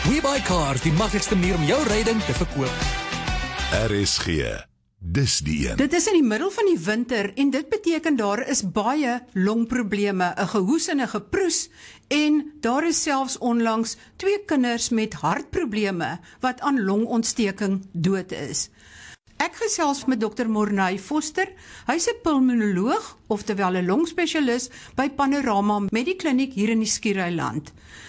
WeBuyCars, die maklikste manier om jou ryding te verkoop. RSG, dis die een. Dit is in die middel van die winter en dit beteken daar is baie longprobleme, 'n gehoes en 'n geproes en daar is selfs onlangs 2 kinders met hartprobleme wat aan longontsteking dood is. Ek gesels met Dr. Morney Foster. Hy's 'n pulmonoloog, oftewel 'n longspesialis by Panorama Medikliniek hier in die Skiereiland.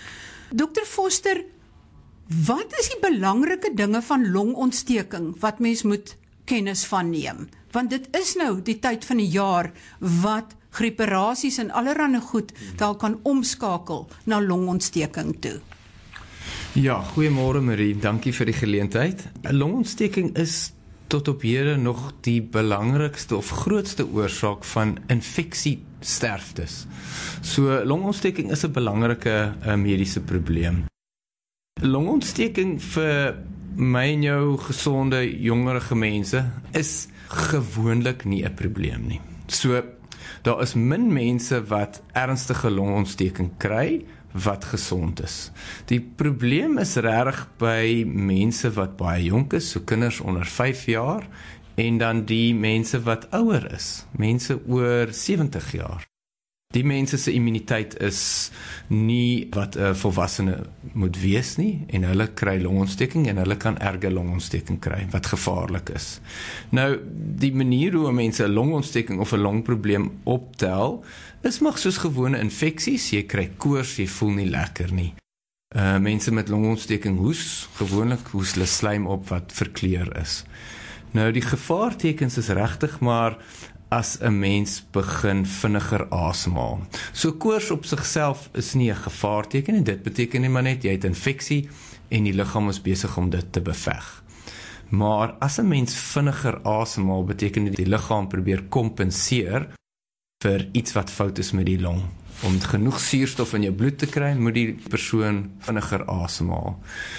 Dr. Foster, wat is die belangrike dinge van longontsteking wat mens moet kennis van neem? Want dit is nou die tyd van die jaar wat grieperasies en allerlei goed daar kan omskakel na longontsteking toe. Ja, goeiemôre Marie, dankie vir die geleentheid. Longontsteking is tot op hede nog die belangrikste of grootste oorsaak van infeksiesterftes. So longontsteking is 'n belangrike mediese probleem. Longontsteking vir my en jou gesonde, jongerige mense is gewoonlik nie 'n probleem nie. So, daar is min mense wat ernstige longontsteking kry, wat gesond is. Die probleem is regtig by mense wat baie jonk is, so kinders onder 5 jaar, en dan die mense wat ouer is, mense oor 70 jaar. Die mense se immuniteit is nie wat 'n volwassene moet wees nie, en hulle kry longontsteking en hulle kan erge longontsteking kry, wat gevaarlik is. Nou, die manier hoe mense 'n longontsteking of 'n longprobleem optel, is maar soos gewone infeksies, jy kry koors, jy voel nie lekker nie. Mense met longontsteking hoes, gewoonlik hoes hulle slijm op wat verkleur is. Nou, die gevaartekens is regtig maar as 'n mens begin vinniger asemhaal. So koors op sigself is nie 'n gevaarteken en dit beteken nie maar net jy het infeksie en die liggaam is besig om dit te beveg. Maar as 'n mens vinniger asemhaal, beteken dit die liggaam probeer kompenseer vir iets wat fout is met die long. Om genoeg suurstof in jou bloed te kry, moet die persoon vinniger asemhaal.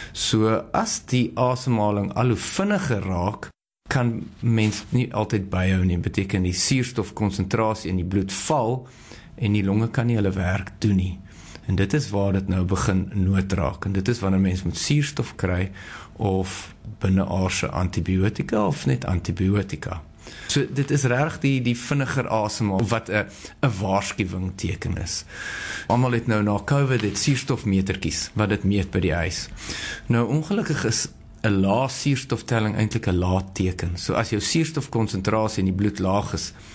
So as die asemhaling al hoe vinniger raak, kan mens nie altyd byhou nie, beteken die suurstofkonsentrasie in die bloed val en die longe kan nie hulle werk doen nie. En dit is waar dit nou begin noodraak, en dit is wanneer mens moet suurstof kry of binneaardse antibiotika of net antibiotika. So dit is reg die vinniger asemhaal wat 'n waarskuwing teken is. Almal het nou na COVID het suurstofmetertjies wat dit meet by die huis. Nou ongelukkig is 'n lae suurstoftelling eintlik 'n laat teken. So as jou suurstofkonsentrasie in die bloed laag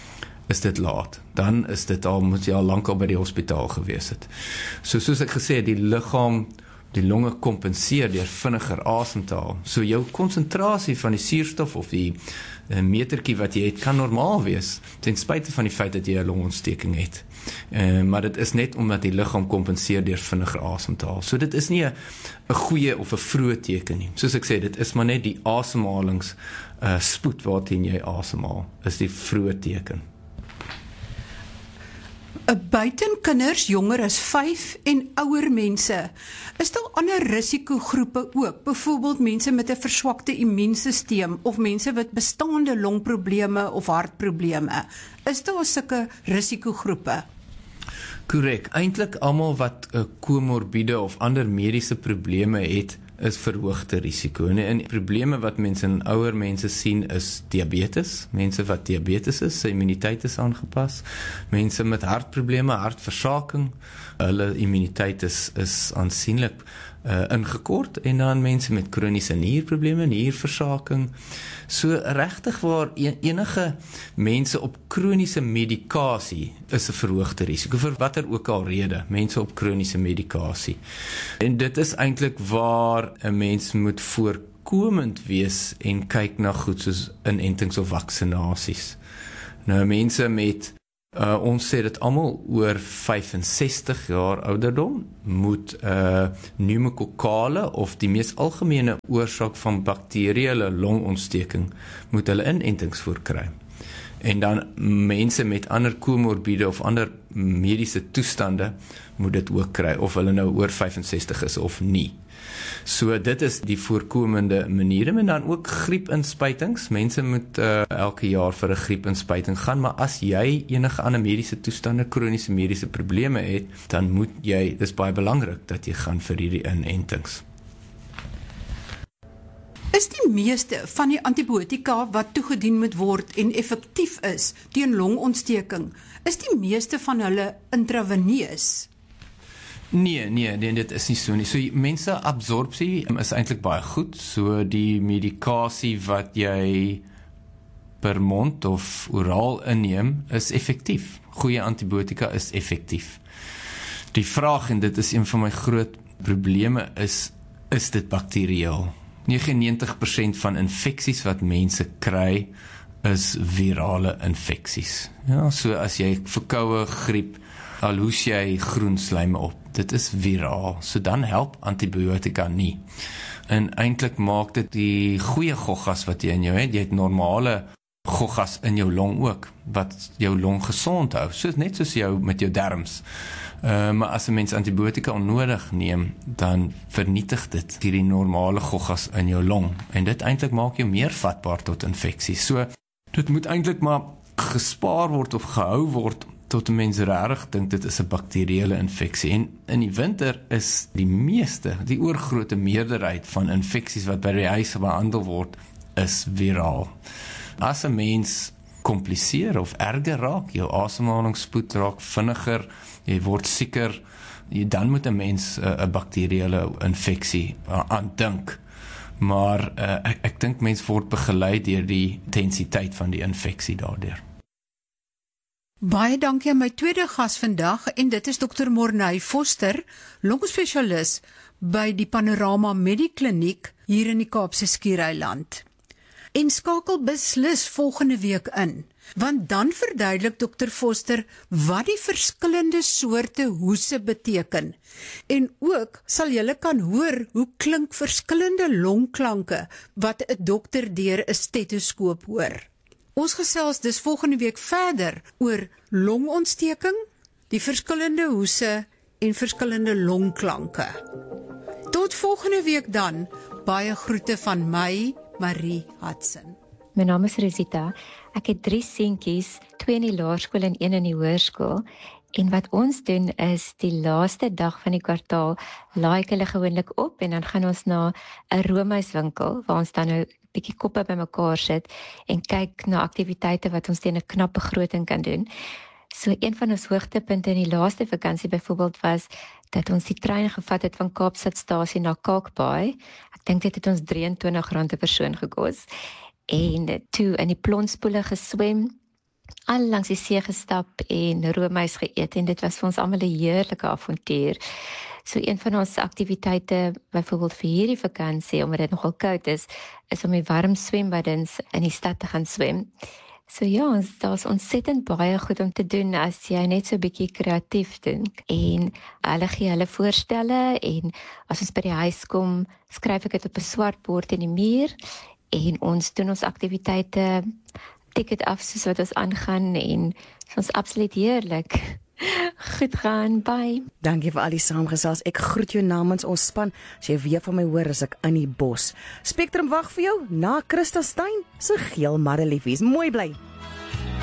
is dit laat. Dan is dit al, moet jy al lankal by die hospitaal gewees het. So soos ek gesê het, die liggaam, die longe kompenseer deur vinniger asem te haal. So jou konsentrasie van die suurstof of die metertjie wat jy het, kan normaal wees, ten spyte van die feit dat jy 'n longontsteking het. Maar dit is net omdat die liggaam kompenseer deur vinniger asem te haal. So dit is nie 'n goeie of 'n vroeë teken nie. Soos ek sê, dit is maar net die asemhalings spoed waarteen jy asemhaal, is die vroeë teken. Buiten kinders jonger as 5 en ouer mense, is daar ander risikogroepe ook, byvoorbeeld mense met 'n verswakte immuunstelsel of mense wat bestaande longprobleme of hartprobleme. Is daar sulke risikogroepe? Korrek, eintlik almal wat 'n komorbiede of ander mediese probleme het, is verhoogde risiko. En probleme wat mense in ouer mense sien is diabetes. Mense wat diabetes is, sy immuniteit is aangepas. Mense met hartprobleme, hartversaking, hulle immuniteit is aansienlik ingekort. En dan mense met kroniese nierprobleme, nierversaking. So regtig waar enige mense op kroniese medikasie is 'n verhoogde risiko, vir watter ook al rede, mense op kroniese medikasie. En dit is eintlik waar 'n mens moet voorkomend wees en kyk na goed soos inentings of vaksinasies. Nou mense met ons sê dit almal oor 65 jaar ouderdom moet pneumokokale of die mees algemene oorsaak van bakterieële longontsteking moet hulle inentings voorkry. En dan mense met ander komorbiede of ander mediese toestande moet dit ook kry, of hulle nou oor 65 is of nie. So dit is die voorkomende maniere, en dan ook griepinspuitings. Mense moet elke jaar vir 'n griepinspuiting gaan, maar as jy enige ander mediese toestande, kroniese mediese probleme het, dan moet jy, dis baie belangrik dat jy gaan vir hierdie inentings. Is die meeste van die antibiotika wat toegedien moet word en effektief is teen longontsteking, is die meeste van hulle intraveneus? Nee, dit is nie so nie. So mense absorpsie is eintlik baie goed. So die medikasie wat jy per mond of oraal inneem is effektief. Goeie antibiotika is effektief. Die vraag, en dit is een van my groot probleme, is dit bakterieel? 99% van infeksies wat mense kry is virale infeksies. Ja, so as jy verkoue, griep, al hoes jy groen slijm op, dit is viraal, so dan help antibiotika nie. En eintlik maak dit die goeie goggas wat jy in jou het, jy het normale goggas in jou long ook, wat jou long gesond hou, so net soos jou met jou darms. Maar as 'n mens antibiotika onnodig neem, dan vernietig dit hierdie normale goggas in jou long, en dit eintlik maak jou meer vatbaar tot infeksies. So, dit moet eintlik maar gespaar word of gehou word, tot 'n mens regtig dink dit is 'n bakteriële infeksie. En in die winter is die oorgrote meerderheid van infeksies wat by die huis behandel word, is viraal. As 'n mens kompliseer of erger raak, jou asemhalingsspoed raak vinniger, jy word sieker, dan moet 'n mens 'n bakteriële infeksie aan dink. Maar ek dink mens word begelei deur die intensiteit van die infeksie daardeur. Baie dankie aan my tweede gas vandag, en dit is Dr. Morney Foster, longspesialis by die Panorama Medikliniek hier in die Kaapse Skiereiland. En skakel beslis volgende week in, want dan verduidelik Dr. Foster wat die verskillende soorte hoese beteken. En ook sal julle kan hoor hoe klink verskillende longklanke wat 'n dokter deur 'n stetoskoop hoor. Ons gesels dus volgende week verder oor longontsteking, die verskillende hoese en verskillende longklanke. Tot volgende week dan, baie groete van my, Marie Hudson. My naam is Rosita. Ek het 3 seentjies, 2 in die laerskool en 1 in die hoërskool. En wat ons doen is, die laaste dag van die kwartaal, laai ek hulle gewoonlik op en dan gaan ons na 'n roomhuiswinkel, waar ons dan nou bietjie koppe bymekaar sit en kyk na aktiwiteite wat ons teen 'n knap begroting kan doen. So een van ons hoogtepunte in die laaste vakansie byvoorbeeld was dat ons die trein gevat het van Kaapstadstasie na Kalkbaai. Ek dink dit het ons R23 per persoon gekos. En toe in die plonspoele geswem, al langs die see gestap en roomys geëet, en dit was vir ons almal 'n heerlike avontuur. So een van ons aktiwiteite, byvoorbeeld vir hierdie vakansie, omdat dit nogal koud is om die warm swembaddens in die stad te gaan swem. So ja, daar's ontsettend baie goed om te doen as jy net so 'n bietjie kreatief dink. En hulle gee hulle voorstelle, en as ons by die huis kom, skryf ek dit op 'n swart bord in die muur, en ons doen ons aktiwiteite, tik dit af soos wat ons aangaan, en dit is ons absoluut heerlik. Goed gaan, bye. Dankie vir al die saamgesels. Ek groet jou namens ons span. As jy weer van my hoor, is ek in die bos. Spectrum wag vir jou na Christa Stein se geel maddeliefies. Mooi bly.